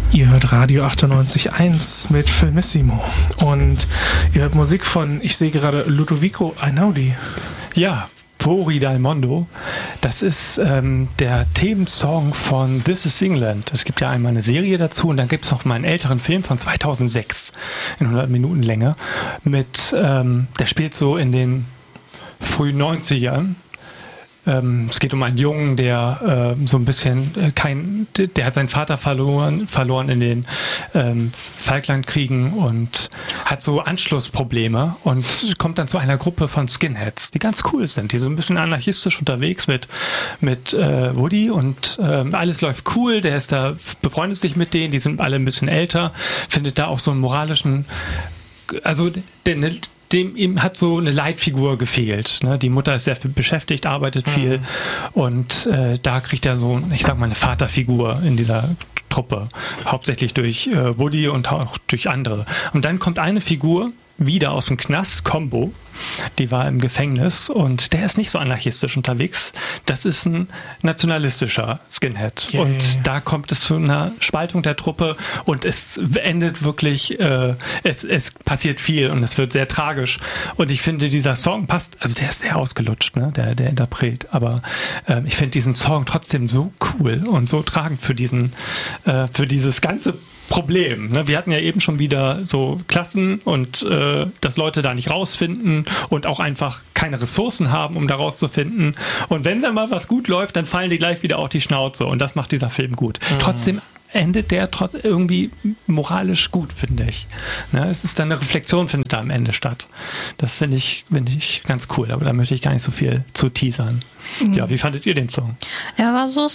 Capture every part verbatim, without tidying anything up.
Ihr hört Radio achtundneunzig Komma eins mit Filmissimo und ihr hört Musik von, ich sehe gerade, Ludovico Einaudi. Ja, Fuori dal Mondo. Das ist ähm, der Themensong von This is England. Es gibt ja einmal eine Serie dazu und dann gibt es noch mal einen älteren Film von zweitausendsechs in hundert Minuten Länge. Mit, ähm, der spielt so in den frühen neunzigern. Ähm, es geht um einen Jungen, der äh, so ein bisschen äh, kein, der, der hat seinen Vater verloren, verloren in den ähm, Falklandkriegen und hat so Anschlussprobleme und kommt dann zu einer Gruppe von Skinheads, die ganz cool sind, die so ein bisschen anarchistisch unterwegs mit, mit äh, Woody und äh, alles läuft cool, der ist da, befreundet sich mit denen, die sind alle ein bisschen älter, findet da auch so einen moralischen, also der, dem ihm hat so eine Leitfigur gefehlt. Ne? Die Mutter ist sehr viel beschäftigt, arbeitet viel mhm. und äh, da kriegt er so, ich sag mal, eine Vaterfigur in dieser Truppe. Hauptsächlich durch äh, Woody und auch durch andere. Und dann kommt eine Figur wieder aus dem Knast, Combo, die war im Gefängnis und der ist nicht so anarchistisch unterwegs. Das ist ein nationalistischer Skinhead. Yeah. Und da kommt es zu einer Spaltung der Truppe und es endet wirklich, äh, es, es passiert viel und es wird sehr tragisch. Und ich finde, dieser Song passt, also der ist sehr ausgelutscht, ne? der, der Interpret, aber äh, ich finde diesen Song trotzdem so cool und so tragend für diesen, äh, für dieses ganze Problem. Ne? Wir hatten ja eben schon wieder so Klassen und äh, dass Leute da nicht rausfinden und auch einfach keine Ressourcen haben, um da rauszufinden. Und wenn dann mal was gut läuft, dann fallen die gleich wieder auf die Schnauze und das macht dieser Film gut. Mhm. Trotzdem endet der trot- irgendwie moralisch gut, finde ich. Ne? Es ist dann eine Reflexion, findet da am Ende statt. Das finde ich, finde ich ganz cool, aber da möchte ich gar nicht so viel zu teasern. Mhm. Ja, wie fandet ihr den Song? Er war so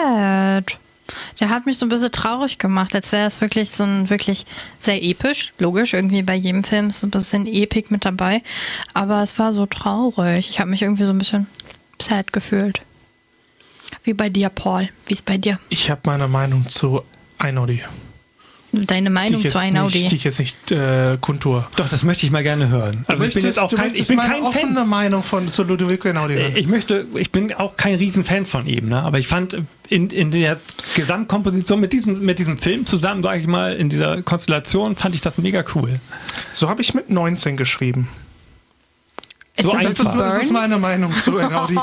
sad. Der hat mich so ein bisschen traurig gemacht, als wäre es wirklich so ein wirklich sehr episch, logisch, irgendwie bei jedem Film ist so ein bisschen Epik mit dabei, aber es war so traurig. Ich habe mich irgendwie so ein bisschen sad gefühlt. Wie bei dir, Paul. Wie ist bei dir? Ich habe meine Meinung zu Einaudi. Deine Meinung zu Einaudi? Die ich jetzt nicht äh, kundtue. Doch, das möchte ich mal gerne hören. Also ich bin jetzt auch kein, ich bin kein offene Fan. Meinung von zu Ludovico Einaudi. Ich möchte, ich bin auch kein Riesenfan von ihm, ne? Aber ich fand in, in der Gesamtkomposition mit diesem, mit diesem Film zusammen, sage ich mal, in dieser Konstellation, fand ich das mega cool. So habe ich mit neunzehn geschrieben. So das, ist, das ist meine Meinung zu Einaudi.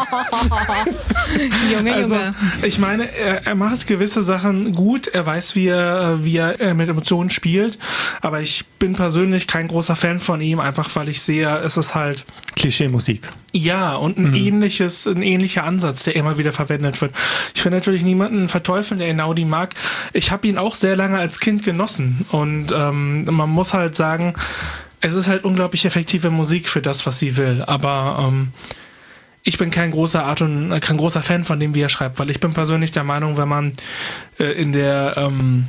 Junge, also, Junge. Ich meine, er, er macht gewisse Sachen gut, er weiß, wie er, wie er mit Emotionen spielt, aber ich bin persönlich kein großer Fan von ihm, einfach weil ich sehe, es ist halt Klischee-Musik. Ja, und ein mhm. ähnliches, ein ähnlicher Ansatz, der immer wieder verwendet wird. Ich will natürlich niemanden verteufeln, der Einaudi mag. Ich habe ihn auch sehr lange als Kind genossen und ähm, man muss halt sagen, es ist halt unglaublich effektive Musik für das, was sie will, aber ähm, ich bin kein großer Art und kein großer Fan von dem, wie er schreibt, weil ich bin persönlich der Meinung, wenn man äh, in der ähm,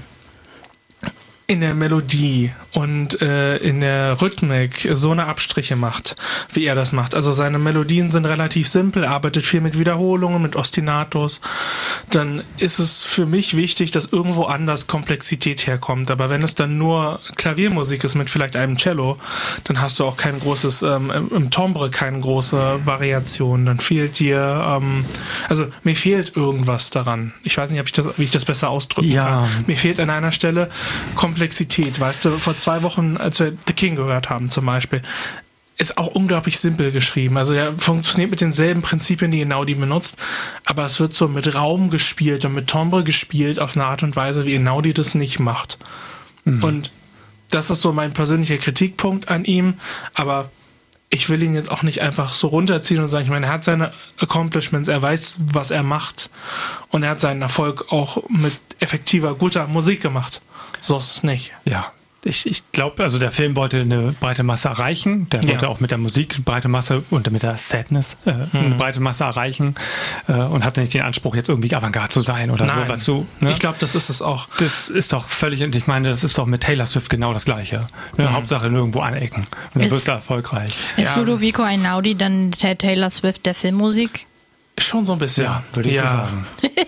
in der Melodie und äh, in der Rhythmik so eine Abstriche macht, wie er das macht. Also seine Melodien sind relativ simpel, arbeitet viel mit Wiederholungen, mit Ostinatos. Dann ist es für mich wichtig, dass irgendwo anders Komplexität herkommt. Aber wenn es dann nur Klaviermusik ist mit vielleicht einem Cello, dann hast du auch kein großes, ähm, im Timbre keine große Variation. Dann fehlt dir, ähm, also mir fehlt irgendwas daran. Ich weiß nicht, ob ich das, wie ich das besser ausdrücken ja. kann. Mir fehlt an einer Stelle Komplexität. Weißt du, vor zwei Wochen, als wir The King gehört haben zum Beispiel, ist auch unglaublich simpel geschrieben. Also er funktioniert mit denselben Prinzipien, die Einaudi benutzt, aber es wird so mit Raum gespielt und mit Timbre gespielt auf eine Art und Weise, wie Einaudi das nicht macht. Mhm. Und das ist so mein persönlicher Kritikpunkt an ihm, aber ich will ihn jetzt auch nicht einfach so runterziehen und sagen, ich meine, er hat seine Accomplishments, er weiß, was er macht und er hat seinen Erfolg auch mit effektiver, guter Musik gemacht. So ist es nicht. Ja, ich, ich glaube, also der Film wollte eine breite Masse erreichen. Der wollte ja. auch mit der Musik eine breite Masse und mit der Sadness äh, hm. eine breite Masse erreichen äh, und hatte nicht den Anspruch, jetzt irgendwie Avantgarde zu sein oder Nein. so. Was du, ne? Ich glaube, das ist es auch. Das ist doch völlig, und ich meine, das ist doch mit Taylor Swift genau das Gleiche. Ne? Hm. Hauptsache nirgendwo anecken. Und dann wirst du erfolgreich. Ist ja. Ludovico Einaudi dann der Taylor Swift der Filmmusik? Schon so ein bisschen. Ja, würde ich ja. so sagen.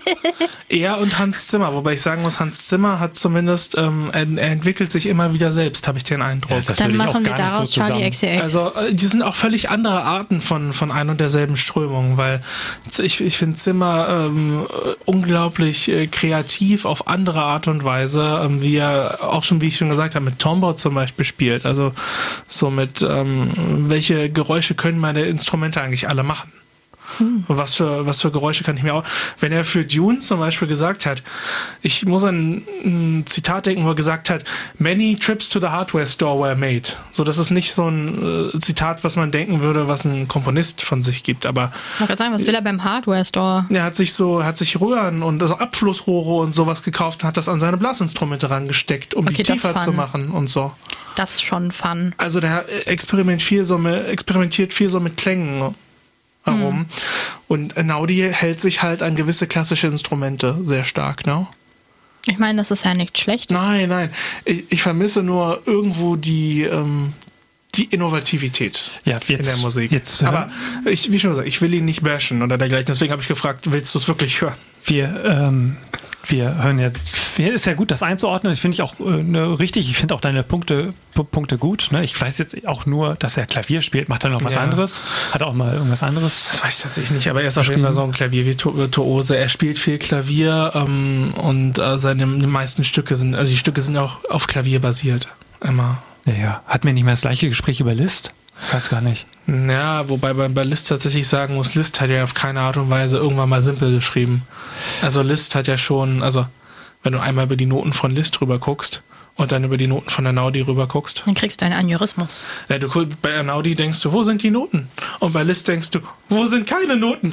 Er und Hans Zimmer, wobei ich sagen muss, Hans Zimmer hat zumindest, ähm, er, er entwickelt sich immer wieder selbst, habe ich den Eindruck. Ja, Dann machen wir daraus so Charlie X C X. Also äh, die sind auch völlig andere Arten von, von ein und derselben Strömung, weil ich, ich finde Zimmer ähm, unglaublich äh, kreativ auf andere Art und Weise, ähm, wie er auch schon, wie ich schon gesagt habe, mit Tombow zum Beispiel spielt. Also so mit, ähm, welche Geräusche können meine Instrumente eigentlich alle machen? Hm. Was für, was für Geräusche kann ich mir auch... Wenn er für Dune zum Beispiel gesagt hat, ich muss an ein Zitat denken, wo er gesagt hat, many trips to the hardware store were made. So, das ist nicht so ein äh, Zitat, was man denken würde, was ein Komponist von sich gibt, aber... Ich wollte gerade sagen, was will er beim Hardware Store? Er hat sich so, hat sich Röhren und also Abflussrohre und sowas gekauft und hat das an seine Blasinstrumente rangesteckt, um Okay, die das tiefer fun. zu machen und so. Das ist schon fun. Also der experimentiert viel so mit, experimentiert viel so mit Klängen herum. Mhm. Und Naudi hält sich halt an gewisse klassische Instrumente sehr stark, ne? Ich meine, das ist ja nichts Schlechtes. Nein, nein. Ich, ich vermisse nur irgendwo die, ähm, die Innovativität ja, jetzt, in der Musik. Jetzt, Aber ich, wie schon gesagt, ich will ihn nicht bashen oder dergleichen. Deswegen habe ich gefragt, willst du es wirklich hören? Wir, ähm, wir hören jetzt, ist ja gut, das einzuordnen. Ich finde ich auch äh, ne, richtig. Ich finde auch deine Punkte, P- Punkte gut. Ne? Ich weiß jetzt auch nur, dass er Klavier spielt. Macht er noch was Ja. anderes? Hat er auch mal irgendwas anderes? Das weiß ich tatsächlich nicht, aber er ist auf jeden Fall so ein Klaviervirtuose. Er spielt viel Klavier ähm, und äh, seine die meisten Stücke sind, also die Stücke sind auch auf Klavier basiert. Immer. Ja, ja. Hat mir nicht mehr das gleiche Gespräch über Liszt? Weiß gar nicht. Ja, wobei man bei Liszt tatsächlich sagen muss, Liszt hat ja auf keine Art und Weise irgendwann mal simpel geschrieben. Also Liszt hat ja schon, also wenn du einmal über die Noten von Liszt rüber guckst und dann über die Noten von Einaudi rüber guckst. Dann kriegst du einen Aneurysmus. Ja, du, bei Einaudi denkst du, wo sind die Noten? Und bei Liszt denkst du, wo sind keine Noten?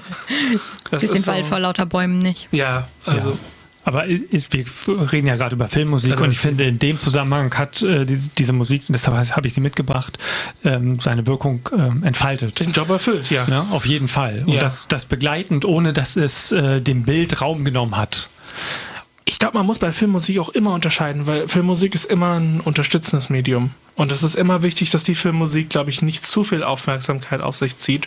Das Ist den so, Wald vor lauter Bäumen nicht. Ja, also... Ja. Aber ich, wir reden ja gerade über Filmmusik Also, und ich finde, in dem Zusammenhang hat äh, die, diese Musik, deshalb habe ich sie mitgebracht, ähm, seine Wirkung ähm, entfaltet. Den Job erfüllt, ja. Ja, auf jeden Fall. Und Ja. das, das begleitend, ohne dass es äh, dem Bild Raum genommen hat. Ich glaube, man muss bei Filmmusik auch immer unterscheiden, weil Filmmusik ist immer ein unterstützendes Medium. Und es ist immer wichtig, dass die Filmmusik, glaube ich, nicht zu viel Aufmerksamkeit auf sich zieht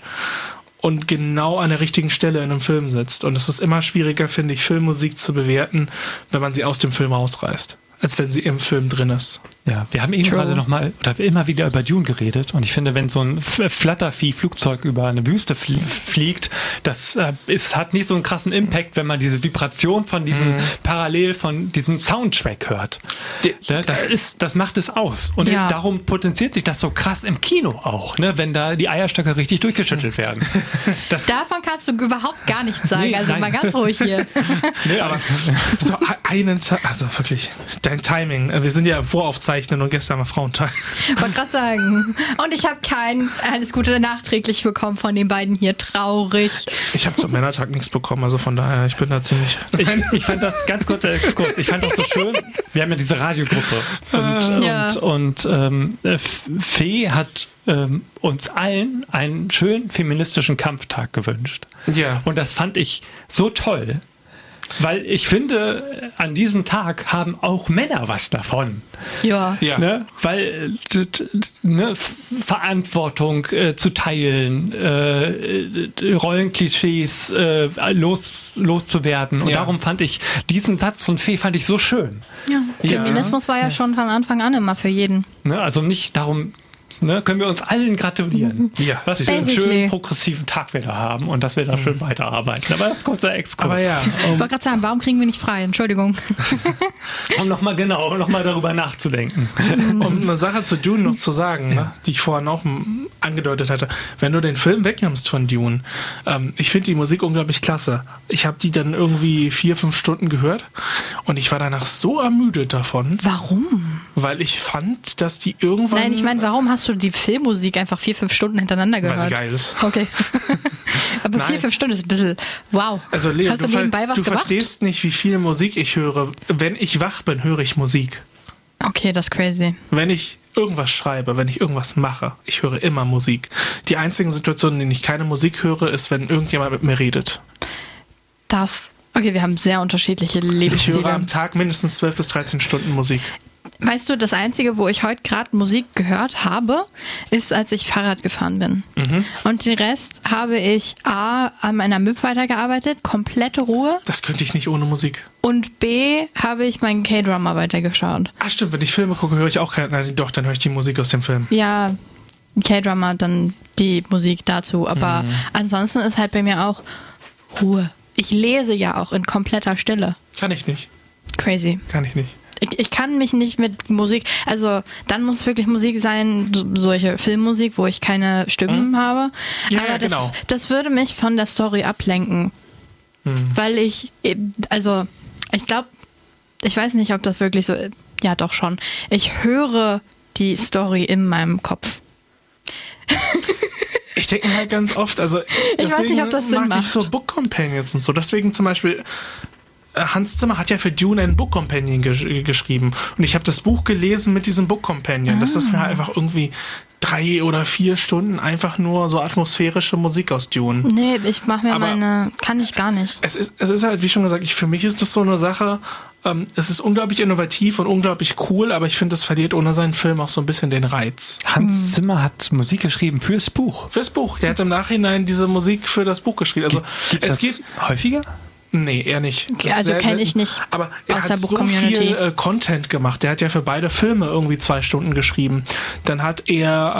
und genau an der richtigen Stelle in einem Film sitzt. Und es ist immer schwieriger, finde ich, Filmmusik zu bewerten, wenn man sie aus dem Film rausreißt, als wenn sie im Film drin ist. Ja, wir haben eben True. gerade nochmal oder immer wieder über Dune geredet und ich finde, wenn so ein F- Flattervieh-Flugzeug über eine Wüste flie- fliegt, das äh, ist, hat nicht so einen krassen Impact, wenn man diese Vibration von diesem, mm. parallel von diesem Soundtrack hört. Die, Ne, das ist, das macht es aus. Und Ja. darum potenziert sich das so krass im Kino auch, ne, wenn da die Eierstöcke richtig durchgeschüttelt werden. Das, Davon kannst du überhaupt gar nichts sagen. Nee, also nein. mal ganz ruhig hier. ne, aber so einen Tag, also wirklich, dein Timing. Wir sind ja im Voraufzeichnen und gestern war Frauentag. Ich wollte gerade sagen. Und ich habe kein alles Gute nachträglich bekommen von den beiden hier. Traurig. Ich habe zum Männertag nichts bekommen, also von daher, ich bin da ziemlich... Ich, ich fand das, ganz kurzer Exkurs, ich fand das so schön, wir haben ja diese Radiogruppe und, Ja. und, und ähm, Fee hat ähm, uns allen einen schönen feministischen Kampftag gewünscht. Ja. Und das fand ich so toll, weil ich finde, an diesem Tag haben auch Männer was davon. Ja. Ja. Ne? Weil äh, t- ne, F- Verantwortung äh, zu teilen, äh, äh, Rollenklischees äh, los, loszuwerden. Und Ja. darum fand ich diesen Satz von Fee fand ich so schön. ja. Ja. Feminismus war ja schon von Anfang an immer für jeden. Ne? Also nicht darum, ne, können wir uns allen gratulieren. Ja, was für siehst einen du. Basically. schönen progressiven Tag wir da haben und dass wir da schön weiterarbeiten. Aber das ist kurzer Exkurs. Aber ja, Ich wollte gerade sagen, warum kriegen wir nicht frei? Entschuldigung. Um nochmal genau, noch mal darüber nachzudenken. um eine Sache zu Dune noch zu sagen, ne, die ich vorhin auch m, angedeutet hatte. Wenn du den Film wegnimmst von Dune, ähm, ich finde die Musik unglaublich klasse. Ich habe die dann irgendwie vier, fünf Stunden gehört und ich war danach so ermüdet davon, Warum? weil ich fand, dass die irgendwann... Nein, ich meine, warum hast du die Filmmusik einfach vier, fünf Stunden hintereinander gehört? Weil sie geil ist. Okay. Aber Nein. vier, fünf Stunden ist ein bisschen, wow. Also Leo, hast du, du, nebenbei ver was du gemacht? verstehst nicht, wie viel Musik ich höre. Wenn ich wach bin, höre ich Musik. Okay, das ist crazy. Wenn ich irgendwas schreibe, wenn ich irgendwas mache, ich höre immer Musik. Die einzigen Situationen, in denen ich keine Musik höre, ist, wenn irgendjemand mit mir redet. Das, okay, wir haben sehr unterschiedliche Ich höre Lebensstile. am Tag mindestens zwölf bis dreizehn Stunden Musik. Weißt du, das Einzige, wo ich heute gerade Musik gehört habe, ist, als ich Fahrrad gefahren bin. Mhm. Und den Rest habe ich A, an meiner M I P weitergearbeitet, komplette Ruhe. Das könnte ich nicht ohne Musik. Und B, habe ich meinen K-Drama weitergeschaut. Ah, stimmt, wenn ich Filme gucke, höre ich auch keine, nein, doch, dann höre ich die Musik aus dem Film. Ja, K-Drama, dann die Musik dazu. Aber mhm. ansonsten ist halt bei mir auch Ruhe. Ich lese ja auch in kompletter Stille. Kann ich nicht. Crazy. Kann ich nicht. Ich, ich kann mich nicht mit Musik, also dann muss es wirklich Musik sein, so, solche Filmmusik, wo ich keine Stimmen mhm. habe. Ja, aber ja, das, genau. das würde mich von der Story ablenken. Mhm. Weil ich, also ich glaube, ich weiß nicht, ob das wirklich so, ja doch schon. Ich höre die Story in meinem Kopf. Ich denke mir halt ganz oft, also ich weiß nicht, ob das Sinn mag macht. ich so Book Companions und so. Deswegen zum Beispiel Hans Zimmer hat ja für Dune einen Book Companion gesch- geschrieben. Und ich habe das Buch gelesen mit diesem Book Companion. Ah. Das ist halt einfach irgendwie drei oder vier Stunden einfach nur so atmosphärische Musik aus Dune. Nee, ich mache mir Aber meine... Kann ich gar nicht. Es ist, es ist halt, wie schon gesagt, ich, für mich ist das so eine Sache, ähm, es ist unglaublich innovativ und unglaublich cool, aber ich finde, es verliert ohne seinen Film auch so ein bisschen den Reiz. Hans Zimmer hat Musik geschrieben fürs Buch. Fürs Buch. Der hat im Nachhinein diese Musik für das Buch geschrieben. Also Gibt, es das geht häufiger? Nee, eher nicht. Okay, also kenne ich nicht. Aber er hat so viel äh, Content gemacht. Der hat ja für beide Filme irgendwie zwei Stunden geschrieben. Dann hat er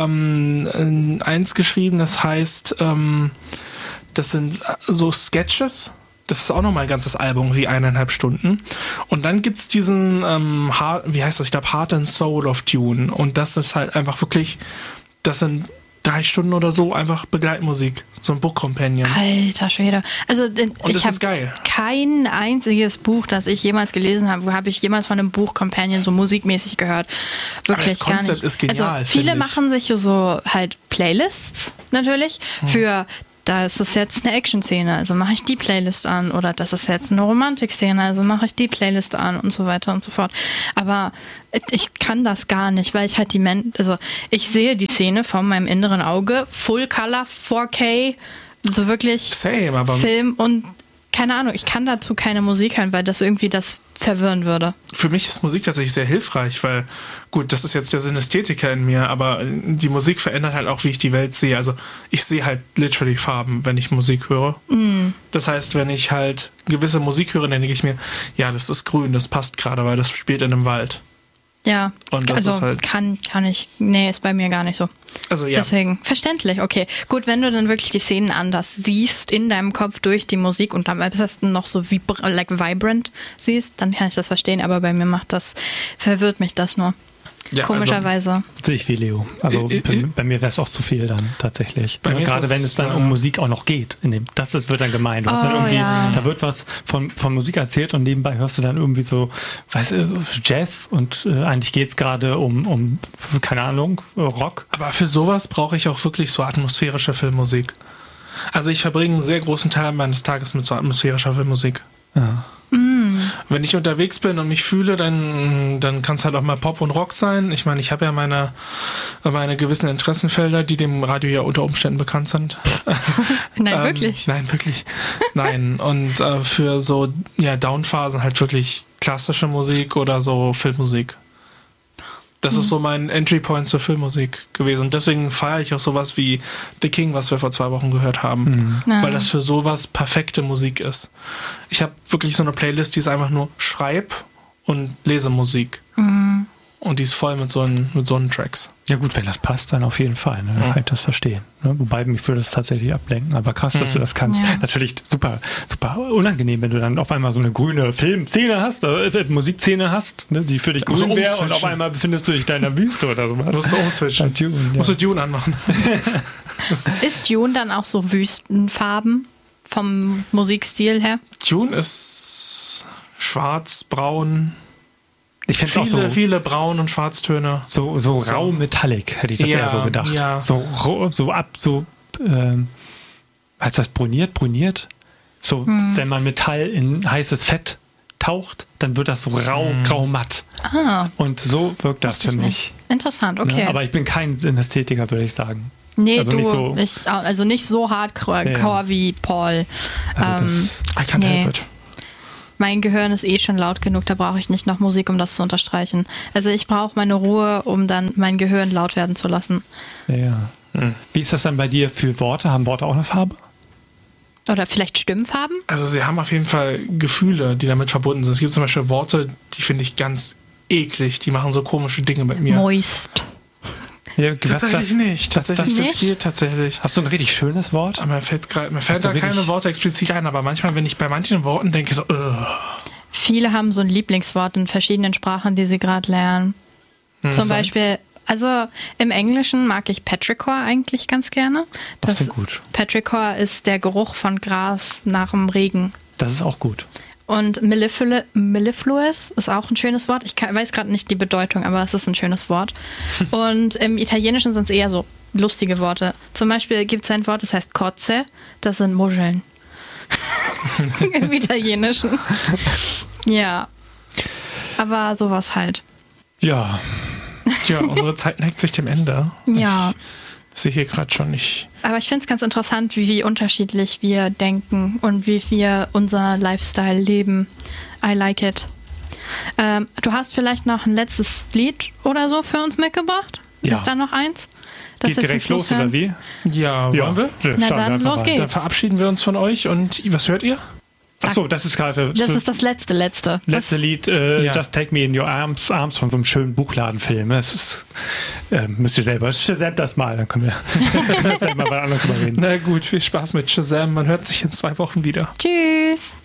ähm, eins geschrieben, das heißt, ähm, das sind so Sketches. Das ist auch nochmal ein ganzes Album, wie eineinhalb Stunden. Und dann gibt's diesen, ähm, Heart, wie heißt das? Ich glaube, Heart and Soul of Dune. Und das ist halt einfach wirklich, das sind drei Stunden oder so einfach Begleitmusik. So ein Book Companion. Alter Schwede. Also Und ich das ist geil. Kein einziges Buch, das ich jemals gelesen habe, habe ich jemals von einem Buch Companion so musikmäßig gehört. Wirklich das Konzept gar nicht. ist genial. Also viele ich. machen sich so halt Playlists natürlich hm. für da ist das jetzt eine Action-Szene, also mache ich die Playlist an. Oder das ist jetzt eine Romantik-Szene, also mache ich die Playlist an und so weiter und so fort. Aber ich kann das gar nicht, weil ich halt die Men- also ich sehe die Szene vor meinem inneren Auge, Full Color, vier K, so wirklich Same, aber Film und keine Ahnung, ich kann dazu keine Musik hören, weil das irgendwie das verwirren würde. Für mich ist Musik tatsächlich sehr hilfreich, weil, gut, das ist jetzt der Synästhetiker in mir, aber die Musik verändert halt auch, wie ich die Welt sehe. Also ich sehe halt literally Farben, wenn ich Musik höre. Mm. Das heißt, wenn ich halt gewisse Musik höre, dann denke ich mir, ja, das ist grün, das passt gerade, weil das spielt in einem Wald. Ja, und das also ist halt kann, kann ich, nee, ist bei mir gar nicht so. Also ja. Deswegen, verständlich, okay. Gut, wenn du dann wirklich die Szenen anders siehst in deinem Kopf durch die Musik und am besten noch so vibra- like vibrant siehst, dann kann ich das verstehen, aber bei mir macht das, verwirrt mich das nur. Ja, komischerweise. Also, sehe ich wie Leo. Also äh, äh, bei mir wäre es auch zu viel dann tatsächlich. Bei ja, mir gerade ist wenn es dann äh, um Musik auch noch geht. In dem, das ist, wird dann gemein. Du hast oh, dann irgendwie, ja. Da wird was von, von Musik erzählt und nebenbei hörst du dann irgendwie so, weißt du, Jazz und äh, eigentlich geht es gerade um, um, keine Ahnung, Rock. Aber für sowas brauche ich auch wirklich so atmosphärische Filmmusik. Also ich verbringe einen sehr großen Teil meines Tages mit so atmosphärischer Filmmusik. Ja. Wenn ich unterwegs bin und mich fühle, dann, dann kann es halt auch mal Pop und Rock sein. Ich meine, ich habe ja meine, meine gewissen Interessenfelder, die dem Radio ja unter Umständen bekannt sind. Nein, ähm, wirklich? Nein, wirklich. Nein. Und äh, für so ja, Downphasen halt wirklich klassische Musik oder so Filmmusik. Das ist so mein Entry Point zur Filmmusik gewesen. Und deswegen feiere ich auch sowas wie The King, was wir vor zwei Wochen gehört haben. Mhm. Ja. Weil das für sowas perfekte Musik ist. Ich habe wirklich so eine Playlist, die ist einfach nur Schreib- und Lesemusik. Mhm. Und die ist voll mit so mit so Tracks. Ja gut, wenn das passt, dann auf jeden Fall. Ne? Ja. Kann ich das verstehen. Ne? Wobei mich würde das tatsächlich ablenken. Aber krass, dass mhm. du das kannst. Ja. Natürlich super, super unangenehm, wenn du dann auf einmal so eine grüne Filmszene hast, äh, Musikszene hast, ne? Die für dich grün wäre und auf einmal befindest du dich in deiner Wüste oder sowas. Musst du umswitchen. Dune, ja. Musst du Dune anmachen. Ist Dune dann auch so Wüstenfarben vom Musikstil her? Dune ist schwarz, braun. Ich finde viele, auch so, viele Braun- und Schwarztöne. So, so rau Metallic, hätte ich das ja, eher so gedacht. Ja. So, so ab, so, ähm, heißt das bruniert, bruniert? So, hm. wenn man Metall in heißes Fett taucht, dann wird das so rau, hm. grau, matt. Ah. Und so wirkt das für mich. Nicht. Interessant, okay. Ja, aber ich bin kein Synästhetiker, würde ich sagen. Nee, also du, nicht so, ich, also nicht so hardcore ja. wie Paul. Also ähm, das, I can't nee. help it. Mein Gehirn ist eh schon laut genug, da brauche ich nicht noch Musik, um das zu unterstreichen. Also ich brauche meine Ruhe, um dann mein Gehirn laut werden zu lassen. Ja. Hm. Wie ist das dann bei dir für Worte? Haben Worte auch eine Farbe? Oder vielleicht Stimmfarben? Also sie haben auf jeden Fall Gefühle, die damit verbunden sind. Es gibt zum Beispiel Worte, die finde ich ganz eklig. Die machen so komische Dinge mit mir. Moist. Ja, tatsächlich das, nicht. Tatsächlich das, das das geht tatsächlich. Hast du ein richtig schönes Wort? Aber mir fällt, grad, mir fällt da wirklich? keine Worte explizit ein, aber manchmal, wenn ich bei manchen Worten denke, so, uh. Viele haben so ein Lieblingswort in verschiedenen Sprachen, die sie gerade lernen. Hm, Zum Beispiel, also im Englischen mag ich Petrichor eigentlich ganz gerne. Das ist gut. Petrichor ist der Geruch von Gras nach dem Regen. Das ist auch gut. Und Melliflu- Mellifluous ist auch ein schönes Wort. Ich kann, weiß gerade nicht die Bedeutung, aber es ist ein schönes Wort. Und im Italienischen sind es eher so lustige Worte. Zum Beispiel gibt es ein Wort, das heißt Kotze. Das sind Muscheln. Im Italienischen. Ja. Aber sowas halt. Ja. Tja, unsere Zeit neigt sich dem Ende. Ja. Ich sehe hier gerade schon nicht. Aber ich finde es ganz interessant, wie, wie unterschiedlich wir denken und wie wir unser Lifestyle leben. I like it. Ähm, du hast vielleicht noch ein letztes Lied oder so für uns mitgebracht? Ja. Ist da noch eins? Das Geht direkt los, oder wie? Ja, wollen ja. wir? Na dann, los rein. geht's. Dann verabschieden wir uns von euch und was hört ihr? Achso, das ist gerade Das ist das letzte, letzte. letzte Was? Lied, äh, Ja. Just Take Me in Your Arms, Arms von so einem schönen Buchladenfilm. Das ist, äh, müsst ihr selber, Shazam das mal, dann können wir vielleicht mal was anderes drüber reden. Na gut, viel Spaß mit Shazam. Man hört sich in zwei Wochen wieder. Tschüss.